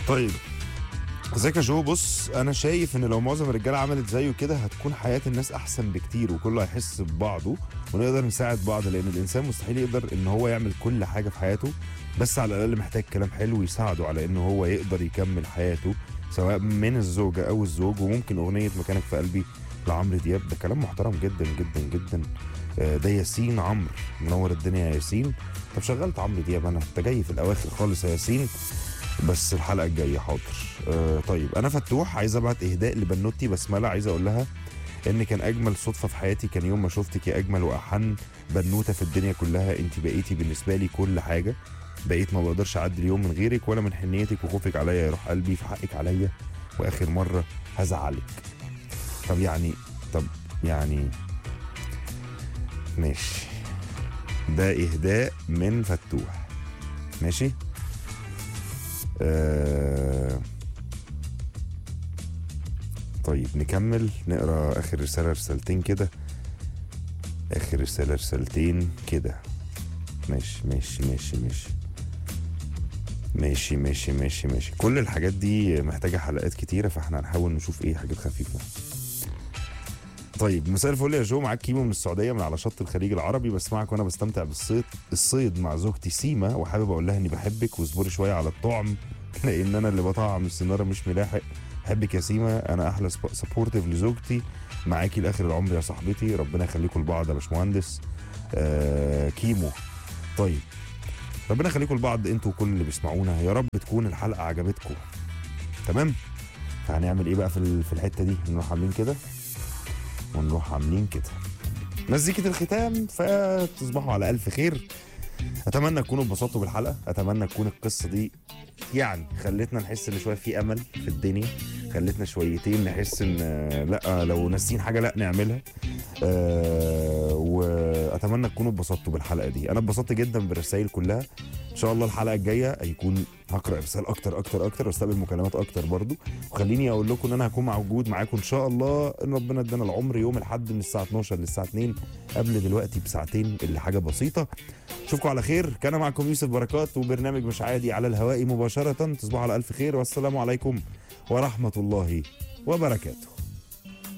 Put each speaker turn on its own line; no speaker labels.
طيب ازيك يا جو؟ بص، انا شايف ان لو معظم الرجاله عملت زيه كده هتكون حياه الناس احسن بكتير، وكله هيحس ببعضه ونقدر نساعد بعض، لان الانسان مستحيل يقدر ان هو يعمل كل حاجه في حياته، بس على الاقل محتاج كلام حلو يساعده على ان هو يقدر يكمل حياته، سواء من الزوجه او الزوج. وممكن اغنيه مكانك في قلبي لعمرو دياب، ده كلام محترم جدا جدا جدا. ده ياسين عمرو، منور الدنيا يا ياسين. طب شغلت عمرو دياب انا، انت جاي في الاواخر خالص يا ياسين، بس الحلقه الجايه حاضر. طيب انا فتوح، عايز ابعت اهداء لبنوتي بسمله، عايز اقول لها ان كان اجمل صدفه في حياتي كان يوم ما شفتك يا اجمل واحن بنوته في الدنيا كلها. انت بقيتي بالنسبه لي كل حاجه، بقيت ما بقدرش اعدي اليوم من غيرك، ولا من حنيتك وخوفك عليا يا روح قلبي، في حقك عليا واخر مره هزعلك. طب يعني طب يعني ماشي، ده اهداء من فتوح، ماشي. طيب نكمل نقرا اخر رساله رسالتين كده، اخر رساله رسالتين كده. ماشي ماشي ماشي ماشي ماشي ماشي ماشي ماشي. كل الحاجات دي محتاجه حلقات كتيره، فاحنا هنحاول نشوف ايه حاجات خفيفه. طيب مساء الفل يا جو، معاك كيمو من السعوديه من على شط الخليج العربي، بسمعك وانا بستمتع الصيد مع زوجتي سيما، وحابب اقول لها اني بحبك واصبري شويه على الطعم لان انا اللي بطعم السناره مش ملاحق. بحبك يا سيما، انا احلى سبورتيف لزوجتي، معاكي لاخر العمر يا صاحبتي، ربنا يخليكم لبعض يا باشمهندس. كيمو. طيب ربنا يخليكم لبعض انتوا وكل اللي بيسمعونا، يا رب تكون الحلقه عجبتكم. تمام، فهنعمل ايه بقى في الحته دي؟ نروح عاملين كده ونروح عاملين كده مزيكة الختام، فتصبحوا على ألف خير. أتمنى تكونوا اتبسطتوا بالحلقة، أتمنى تكون القصة دي يعني خلتنا نحس إن شوية في أمل في الدنيا، خلتنا شويتين نحس إن لأ لو ناسين حاجة لأ نعملها. وأتمنى تكونوا اتبسطتوا بالحلقة دي، أنا اتبسطت جدا بالرسائل كلها. إن شاء الله الحلقة الجاية هيكون هقرأ رسائل أكتر أكتر أكتر واستقبل مكالمات أكتر برضو. وخليني أقول لكم إن أنا هكون موجود معاكم إن شاء الله، إن ربنا ادانا العمر، يوم الأحد من الساعة 12 للساعة 2، قبل دلوقتي بساعتين اللي حاجة بسيطة. اشوفكم على خير، كان معكم يوسف بركات وبرنامج مش عادي على الهواء مباشرة. تصبحوا على ألف خير، والسلام عليكم ورحمة الله وبركاته.